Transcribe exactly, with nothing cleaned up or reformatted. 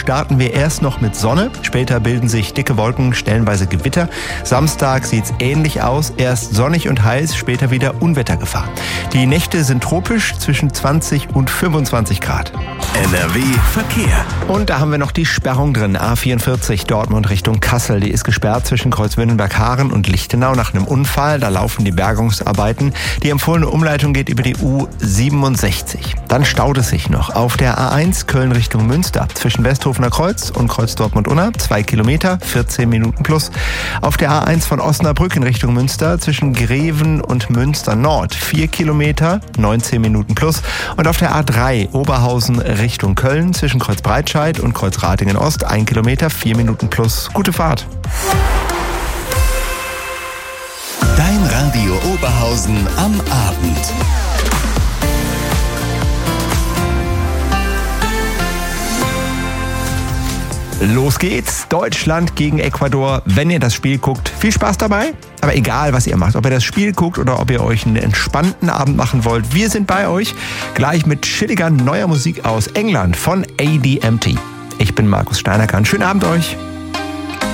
starten wir erst noch mit Sonne. Später bilden sich dicke Wolken, stellenweise Gewitter. Samstag sieht's ähnlich aus. Erst sonnig und heiß, später wieder Unwettergefahr. Die Nächte sind tropisch, zwischen zwanzig und fünfundzwanzig Grad. N R W Verkehr. Und da haben wir noch die Sperrung drin. A vierundvierzig Dortmund Richtung Kassel. Die ist gesperrt zwischen Kreuzwindenberg-Haaren und Lichtenau nach einem Unfall. Da laufen die Bergungsarbeiten. Die empfohlene Umleitung geht über die U siebenundsechzig. Dann staut es sich noch auf der A eins Köln Richtung Münster. Zwischen Westhofener Kreuz und Kreuz Dortmund-Unna. Zwei Kilometer, vierzehn Minuten plus. Auf der A eins von Osnabrück in Richtung Münster. Zwischen Greven und Münster Nord. Vier Kilometer, neunzehn Minuten plus. Und auf der A drei Oberhausen Richtung Köln zwischen Kreuz Breitscheid und Kreuz Ratingen Ost. Ein Kilometer, vier Minuten plus. Gute Fahrt. Dein Radio Oberhausen am Abend. Los geht's. Deutschland gegen Ecuador. Wenn ihr das Spiel guckt, viel Spaß dabei. Aber egal, was ihr macht, ob ihr das Spiel guckt oder ob ihr euch einen entspannten Abend machen wollt, wir sind bei euch. Gleich mit chilliger neuer Musik aus England von A D M T. Ich bin Markus Steinerkan. Schönen Abend euch.